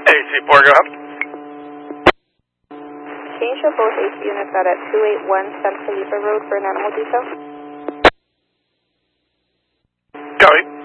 AC4, go ahead. Can you show both AC units out at 281 San Felipe Road for an animal detail? Copy.